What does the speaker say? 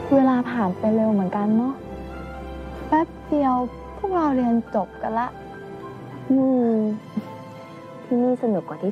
เวลาผ่านไปเร็วเหมือนกันเนาะแป๊บเดียวพวกเราเรียนจบกันละอืมที่นี่สนุกกว่าที่